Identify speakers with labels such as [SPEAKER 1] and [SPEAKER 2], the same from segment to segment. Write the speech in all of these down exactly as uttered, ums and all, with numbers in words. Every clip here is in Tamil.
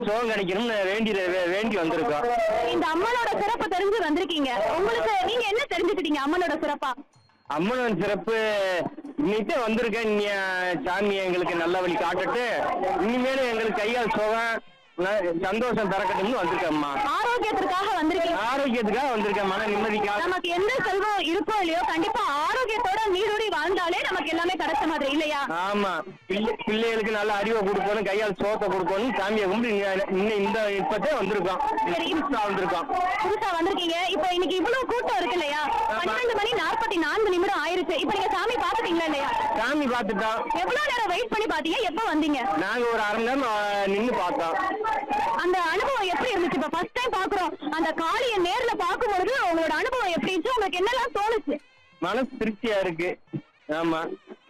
[SPEAKER 1] சுகம் கிடைக்கணும்னு வேண்டி வேண்டி வந்திருக்கோம்.
[SPEAKER 2] இந்த அம்மனோட சிறப்பு தெரிஞ்சு வந்திருக்கீங்க. உங்களுக்கு நீங்க என்ன தெரிஞ்சுக்கிட்டீங்க அம்மனோட சிறப்பா?
[SPEAKER 1] அம்மனோட சிறப்பு இன்னைக்கு வந்திருக்கேன். நீ சாமி எங்களுக்கு நல்ல வழி காட்டுட்டு இனிமேலும் எங்களுக்கு கையால் சுகம் சந்தோஷம் தரக்கட்டும்னு வந்திருக்கேம்மா.
[SPEAKER 2] ஆரோக்கியத்திற்காக வந்திருக்கீங்க.
[SPEAKER 1] ஆரோக்கியத்துக்காக வந்திருக்கேன், மன நிம்மதிக்காக.
[SPEAKER 2] நமக்கு எந்த செல்வம் இருக்கோ இல்லையோ கண்டிப்பா ஆரோக்கியத்தோட நீரோடி வாழ்ந்தாலே நமக்கு எல்லாமே கிடைச்ச மாதிரி இல்லையா?
[SPEAKER 1] ஆமா, பிள்ளை பிள்ளைகளுக்கு நல்ல அறிவை கொடுக்கணும், கையால் சோத்தை கொடுக்கணும், சாமியை கும்பிட்டு இன்னும் இந்த இப்பத்தே வந்திருக்கோம். வந்திருக்கோம்
[SPEAKER 2] புதுசா வந்திருக்கீங்க. இப்ப இன்னைக்கு இவ்வளவு கூட்டம் இருக்கு இல்லையா? பன்னெண்டு மணி நாற்பத்தி நான்கு நிமிடம் ஆயிருச்சு. இப்ப நீங்க சாமி பாத்துட்டீங்களா இல்லையா?
[SPEAKER 1] சாமி பாத்துட்டோம்.
[SPEAKER 2] எவ்வளவு நேரம் வெயிட் பண்ணி பாத்தீங்க? எப்ப வந்தீங்க?
[SPEAKER 1] நாங்க ஒரு அரை மணி நேரம் நின்னு பார்த்தோம்.
[SPEAKER 2] அந்த அனுபவம் எப்படி இருந்துச்சு? இப்ப ஃபர்ஸ்ட் டைம் பாக்குறோம். அந்த காளியை நேர்ல பாக்கும்போது உங்களோட அனுபவம் எப்படி இருந்துச்சு? உங்களுக்கு என்னெல்லாம் தோணுச்சு?
[SPEAKER 1] மனசு திருப்தியா இருக்கு. ஆமா,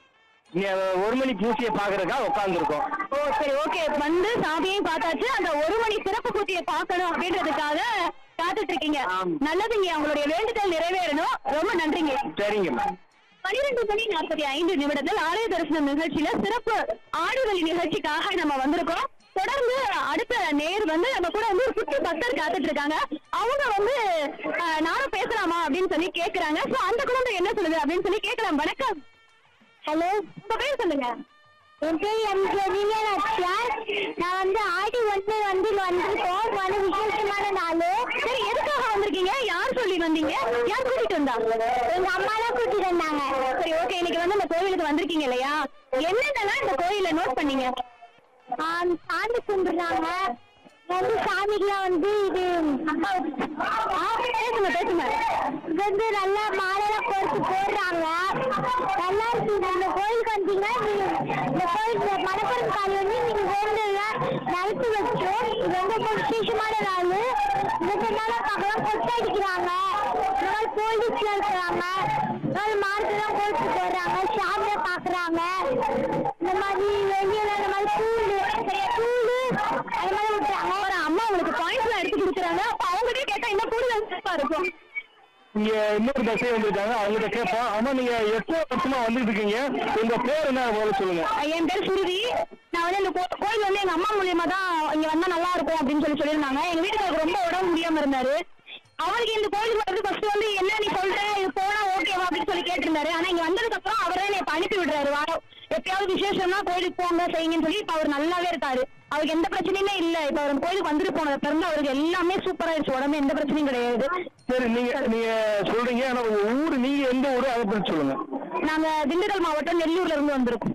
[SPEAKER 1] ஒரு மணி பூஜையை பாக்குறதுக்கா உட்காந்துருக்கோம்.
[SPEAKER 2] ஓ சரி, ஓகே. வந்து சாமியையும் பார்த்தாச்சு. அந்த ஒரு மணி சிறப்பு பூஜையை பார்க்கணும் அப்படின்றதுக்காக காத்துட்டு இருக்கீங்க. நல்லதுங்க, அவங்களுடைய வேண்டுதல் நிறைவேறணும். ரொம்ப நன்றிங்க.
[SPEAKER 1] சரிங்கம்மா.
[SPEAKER 2] பனிரெண்டு மணி நாற்பத்தி ஐந்து நிமிடத்தில் ஆலய தரிசனம் நிகழ்ச்சியில சிறப்பு ஆடுவலி நிகழ்ச்சிக்காக நம்ம வந்திருக்கோம். தொடர்ந்து அடுத்த நேர் வந்து நம்ம கூட வந்து ஒரு குட்டி பக்தர் காத்துட்டு இருக்காங்க. அவங்க வந்து நானும் பேசலாமா அப்படின்னு சொல்லி கேக்குறாங்க. சோ அந்த குழந்தை என்ன சொல்லுது அப்படின்னு சொல்லி கேட்கலாம். வணக்கம். ஹலோ, உங்க பேர் சொல்லுங்க.
[SPEAKER 3] என் பேர் எம் ஜெனிலியா. நான் வந்து ஆடி ஒன்று வந்து வந்திருக்கோம். வந்து விசேஷமான நாள்.
[SPEAKER 2] சரி, எதுக்காக வந்திருக்கீங்க? யார் சொல்லி வந்தீங்க? யார் கூட்டிட்டு வந்தா?
[SPEAKER 3] எங்க அம்மா தான் கூட்டிட்டு வந்தாங்க.
[SPEAKER 2] சரி, ஓகே. இன்னைக்கு வந்து இந்த கோவிலுக்கு வந்திருக்கீங்க இல்லையா? என்னென்னலாம் இந்த கோயில நோட் பண்ணீங்க?
[SPEAKER 3] சாமி கும்பிடுறாங்க வந்து சாமிக்குலாம் வந்து இது
[SPEAKER 2] பேசுங்க பேசுங்க
[SPEAKER 3] இது வந்து நல்லா மாலையெல்லாம் கோர்த்து போடுறாங்க. நல்லா இருக்கு. இந்த கோயிலுக்கு வந்தீங்கன்னா இந்த கோயில் மணப்பெரும் காலி வந்து நீங்க வேண்டுதெல்லாம் நடத்தி வச்சோம். இது வந்து ரொம்ப விசேஷமான நாள். இந்த நாள பார்க்கலாம். கொட்டை அடிக்கிறாங்க, இந்த மாதிரி போலீஸ்ல இருக்கிறாங்க, இந்த மாதிரி மார்க்கெல்லாம் கோர்த்து போடுறாங்க, சாமியை பாக்குறாங்க. இந்த மாதிரி வெளியில இந்த மாதிரி கூழு கூழு அது மாதிரி விட்டுறாங்க.
[SPEAKER 2] ஒரு அம்மா உங்களுக்கு பாயிண்ட்ஸ் எல்லாம் எடுத்து கொடுக்குறாங்க. அப்ப அவங்ககிட்ட கேட்டா இன்னும் கூடுதல் சிறப்பா இருக்கும்.
[SPEAKER 1] இங்க இன்னொரு பஸ்ஸே வந்திருக்காங்க, அவங்ககிட்ட கேட்போம். ஆமா, நீங்க எத்தனை வருஷமா வந்துட்டு இருக்கீங்க? உங்க பேர் என்ன போல சொல்லுங்க.
[SPEAKER 2] என் பேர் சுருதி. நான் வந்து இந்த கோயில் வந்து எங்க அம்மா மூலியமா தான் இங்க வந்தா நல்லா இருக்கும் அப்படின்னு சொல்லி சொல்லியிருந்தாங்க. எங்க வீட்டுக்கு ரொம்ப உடம்பு முடியாம இருந்தாரு. அவருக்கு இந்த கோயிலுக்கு வந்து ஃபர்ஸ்ட் வந்து என்ன நீ சொல்ற, இது போனா ஓகேவா அப்படின்னு சொல்லி கேட்டிருந்தாரு. ஆனா இங்க வந்ததுக்கு அப்புறம் அவரே என்னை அனுப்பி விடுறாரு. வாரம் எப்பயாவது விசேஷம்னா கோயிலுக்கு போங்க செய்யுங்கன்னு சொல்லி இப்ப அவர் நல்லாவே இருக்காரு. அவருக்கு எந்த பிரச்சனையுமே இல்ல. இப்ப அவர் கோயிலுக்கு வந்துட்டு போனதுல இருந்து அவருக்கு எல்லாமே சூப்பரா இருந்துச்சு. உடம்பு எந்த பிரச்சனையும் கிடையாது.
[SPEAKER 1] சரி, நீங்க நீங்க சொல்றீங்க, ஆனா உங்க ஊரு, நீங்க எந்த ஊரு அதை பத்தி சொல்லுங்க.
[SPEAKER 2] நாங்க திண்டுக்கல் மாவட்டம் நெல்லூர்ல இருந்து வந்திருக்கோம்.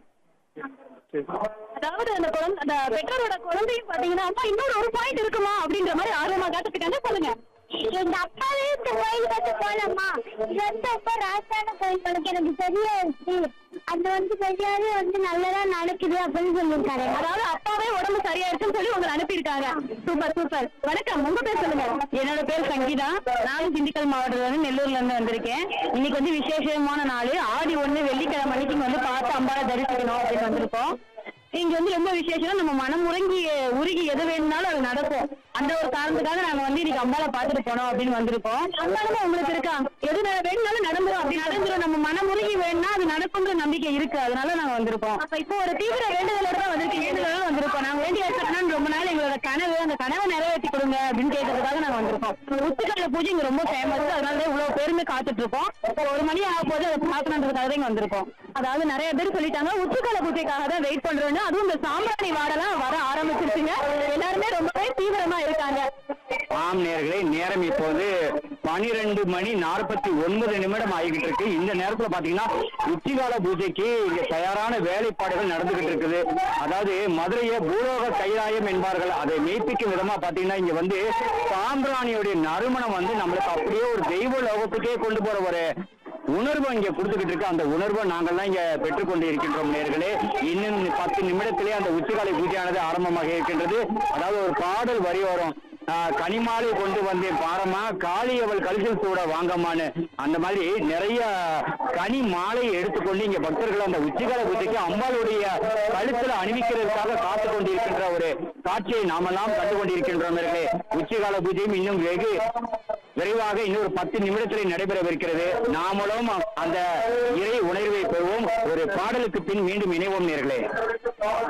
[SPEAKER 2] அதாவது அந்த குழந்தை அந்த பெற்றோரோட குழந்தையும் பாத்தீங்கன்னா அம்மா இன்னொரு ஒரு பாயிண்ட் இருக்குமா அப்படின்ற மாதிரி ஆர்வமா காத்துக்கிட்டாங்க. சொல்லுங்க.
[SPEAKER 3] எங்க அப்பாவே இந்த கோயிலுக்கு வந்து போலம்மா, இது வந்து ரொம்ப ராசான கோயில் எனக்கு எனக்கு தெரியாது. அது வந்து பெரியாவே வந்து நல்லதா நடக்குது அப்படின்னு சொல்லியிருக்காரு.
[SPEAKER 2] அதாவது அப்பாவே உடம்பு சரியாயிருச்சுன்னு சொல்லி உங்களை அனுப்பியிருக்காங்க. Super super. வணக்கம், உங்க பேர் சொல்லுங்க. என்னோட பேர் சங்கீதா. நானும் திண்டுக்கல் மாவட்டத்துல இருந்து நெல்லூர்ல இருந்து வந்திருக்கேன். இன்னைக்கு வந்து விசேஷமான நாள். ஆடி ஒண்ணு வெள்ளிக்கிழமை அன்னைக்கு வந்து பார்த்து அம்பாவை தரிசிக்கணும் அப்படின்னு வந்திருக்கோம். இங்க வந்து ரொம்ப விசேஷம். நம்ம மனம் உறங்கி உருகி எது வேணும்னாலும் அது நடக்கும். அந்த ஒரு காரணத்துக்காக நாங்க வந்து இன்னைக்கு அம்பாவை பார்த்துட்டு போனோம் அப்படின்னு வந்திருக்கோம். அம்பாலும் உங்களுக்கு இருக்கா? எது வேணும்னாலும் நடந்துரும். அப்படி நடந்துரும். நம்ம மனம் உருகி வேணும்னா அது நடக்கும்ன்ற நம்பிக்கை இருக்கு. அதனால நாங்க வந்திருக்கோம். அப்ப இப்போ ஒரு தீவிர வேண்டுதலோட தான் வந்திருக்கோம். வேண்டுதலோட வந்திருக்கோம். நாங்க வேண்டிய வச்சிருக்கோம்னு ரொம்ப நாள் எங்களோட கனவு, அந்த கனவை நிறைவேற்றி கொடுங்க அப்படின்னு கேட்கறதுக்காக நாங்க வந்திருக்கோம். உச்சிக்கல்ல பூஜை இங்க ரொம்ப ஃபேமஸ். அதனால இவ்வளவு பேருமே காத்துட்டு இருக்கோம். ஒரு மணி ஆக போது அதை பார்க்கணுன்றதுக்காக தான் இங்க வந்திருக்கோம். அதாவது நிறைய பேர் சொல்லிட்டாங்க உச்சிக்கால பூஜைக்காக தான் வெயிட் பண்றோம்னு. அதுவும் இந்த சாம்பிராணி வாடெல்லாம் வர ஆரம்பிச்சிருச்சுங்க. எல்லாருமே ரொம்பவே தீவிரமா இருக்காங்க.
[SPEAKER 1] ஆம் நேயர்களே, நேரம் இப்போது பனிரெண்டு மணி நாற்பத்தி ஒன்பது நிமிடம் ஆகிக்கிட்டு இருக்கு. இந்த நேரத்துல பாத்தீங்கன்னா உச்சிகால பூஜைக்கு இங்க தயாரான வேலைப்பாடுகள் நடந்துகிட்டு இருக்குது. அதாவது மதுரையை பூலோக கைலாயம் என்பார்கள். அதை மெய்ப்பிக்கும் விதமா பாத்தீங்கன்னா இங்க வந்து சாம்பிராணியுடைய நறுமணம் வந்து நம்மளுக்கு அப்படியே ஒரு தெய்வ லோகத்துக்கே கொண்டு போற ஒரு உணர்வு இங்க கொடுத்துக்கிட்டு இருக்கு. அந்த உணர்வை நாங்கள்லாம் இங்க பெற்றுக்கொண்டு இருக்கின்றோம் நேயர்களே. இன்னும் பத்து நிமிடத்திலே அந்த உச்சிகாலை பூஜையானது ஆரம்பமாக இருக்கின்றது. அதாவது ஒரு பாடல் வரி வரும், கனிமாலை கொண்டு வந்தேன் பாரமா, காளி அவள் கலிசல் சூட வாங்கம்மான்னு. அந்த மாதிரி நிறைய கனி மாலை எடுத்துக்கொண்டு இங்க பக்தர்கள் அந்த உச்சிகால பூஜைக்கு அம்பாளுடைய கழுத்துல அணிவிக்கிறதுக்காக காத்து கொண்டிருக்கின்ற ஒரு காட்சியை நாமெல்லாம் கண்டு கொண்டிருக்கின்றோம். உச்சிகால பூஜையும் இன்னும் வெகு விரைவாக இன்னொரு பத்து நிமிடத்தில் நடைபெறவிருக்கிறது. நாமளும் அந்த இறை உணர்வை பெறுவோம். ஒரு பாடலுக்கு பின் மீண்டும் இணைவோம் நேயர்களே.